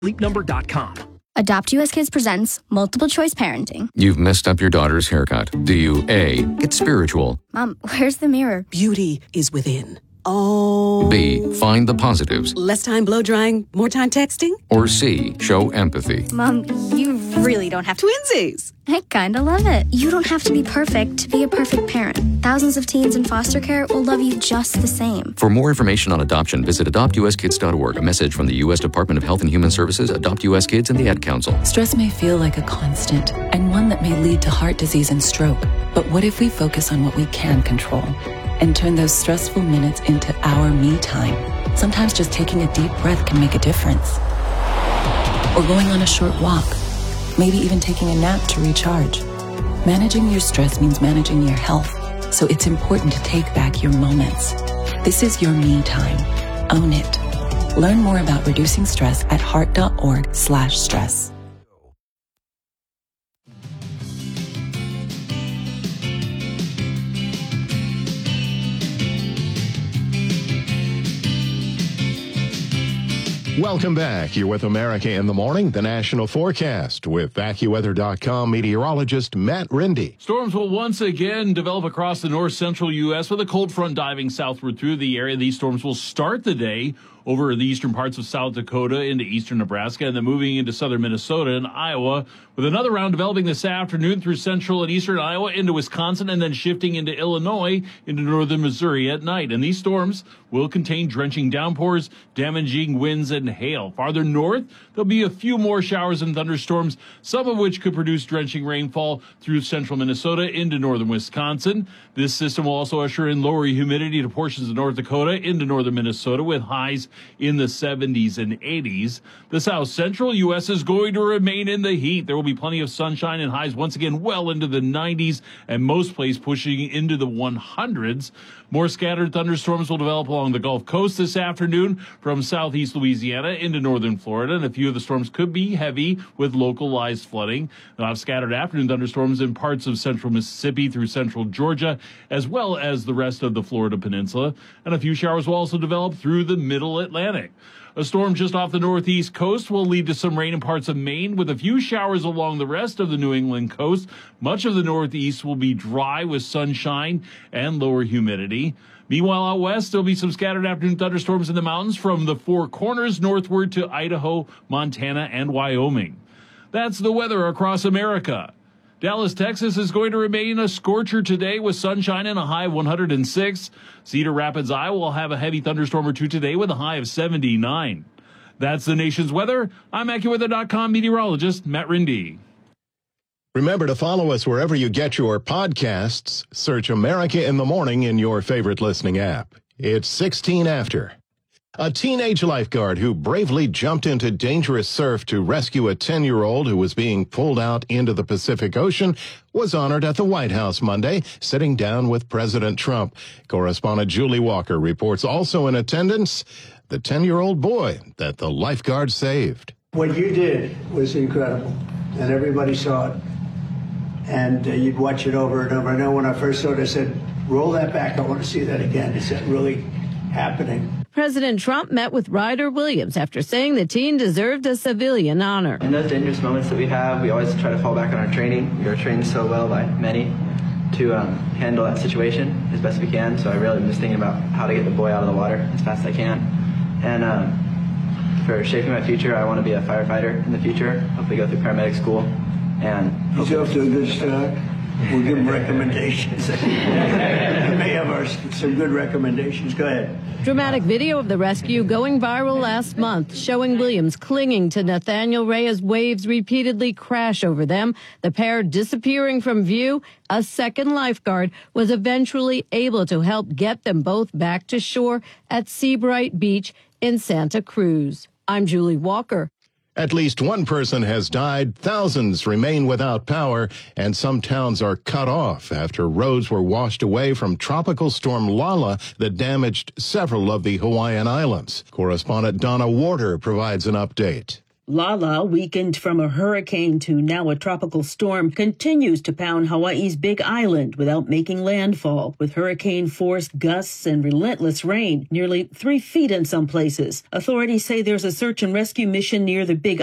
sleepnumber.com. Adopt US Kids presents Multiple Choice Parenting. You've messed up your daughter's haircut. Do you A, get spiritual? Mom, where's the mirror? Beauty is within. Oh. B, find the positives? Less time blow drying, more time texting? Or C, show empathy? Mom, you really don't have to. Twinsies! I kinda love it. You don't have to be perfect to be a perfect parent. Thousands of teens in foster care will love you just the same. For more information on adoption, visit adoptuskids.org. A message from the U.S. Department of Health and Human Services, Adopt U.S. Kids, and the Ad Council. Stress may feel like a constant and one that may lead to heart disease and stroke. But what if we focus on what we can control and turn those stressful minutes into our me time? Sometimes just taking a deep breath can make a difference. Or going on a short walk. Maybe even taking a nap to recharge. Managing your stress means managing your health, so it's important to take back your moments. This is your me time. Own it. Learn more about reducing stress at heart.org/stress. Welcome back. You're with America in the Morning, the national forecast with AccuWeather.com meteorologist Matt Rindy. Storms will once again develop across the north-central U.S. with a cold front diving southward through the area. These storms will start the day over the eastern parts of South Dakota into eastern Nebraska and then moving into southern Minnesota and Iowa, with another round developing this afternoon through central and eastern Iowa into Wisconsin and then shifting into Illinois into northern Missouri at night. And these storms will contain drenching downpours, damaging winds, and hail. Farther north, there'll be a few more showers and thunderstorms, some of which could produce drenching rainfall through central Minnesota into northern Wisconsin. This system will also usher in lower humidity to portions of North Dakota into northern Minnesota with highs in the 70s and 80s. The south central U.S. is going to remain in the heat. There will be plenty of sunshine and highs once again well into the 90s and most places pushing into the 100s. More scattered thunderstorms will develop along the Gulf Coast this afternoon from southeast Louisiana into northern Florida, and a few of the storms could be heavy with localized flooding. We'll have scattered afternoon thunderstorms in parts of central Mississippi through central Georgia, as well as the rest of the Florida peninsula, and a few showers will also develop through the middle Atlantic. A storm just off the northeast coast will lead to some rain in parts of Maine, with a few showers along the rest of the New England coast. Much of the northeast will be dry with sunshine and lower humidity. Meanwhile, out west, there'll be some scattered afternoon thunderstorms in the mountains from the Four Corners northward to Idaho, Montana, and Wyoming. That's the weather across America. Dallas, Texas is going to remain a scorcher today with sunshine and a high of 106. Cedar Rapids, Iowa will have a heavy thunderstorm or two today with a high of 79. That's the nation's weather. I'm AccuWeather.com meteorologist Matt Rindy. Remember to follow us wherever you get your podcasts. Search America in the Morning in your favorite listening app. It's 16 after. A teenage lifeguard who bravely jumped into dangerous surf to rescue a 10-year-old who was being pulled out into the Pacific Ocean was honored at the White House Monday, sitting down with President Trump. Correspondent Julie Walker reports also in attendance the 10-year-old boy that the lifeguard saved. What you did was incredible, and everybody saw it. And you'd watch it over and over. I know when I first saw it, I said, roll that back. I want to see that again. Is that really happening? President Trump met with Ryder Williams after saying the teen deserved a civilian honor. In those dangerous moments that we have, we always try to fall back on our training. We are trained so well by many to handle that situation as best we can. So I really am just thinking about how to get the boy out of the water as fast as I can. And for shaping my future, I want to be a firefighter in the future, hopefully go through paramedic school. And he's off to a good start. We'll give him recommendations. We may have some good recommendations. Go ahead. Dramatic video of the rescue going viral last month, showing Williams clinging to Nathaniel Ray as waves repeatedly crash over them. The pair disappearing from view. A second lifeguard was eventually able to help get them both back to shore at Seabright Beach in Santa Cruz. I'm Julie Walker. At least one person has died, thousands remain without power, and some towns are cut off after roads were washed away from Tropical Storm Lala that damaged several of the Hawaiian islands. Correspondent Donna Warder provides an update. Lala, weakened from a hurricane to now a tropical storm, continues to pound Hawaii's Big Island without making landfall, with hurricane-force gusts and relentless rain, nearly 3 feet in some places. Authorities say there's a search and rescue mission near the Big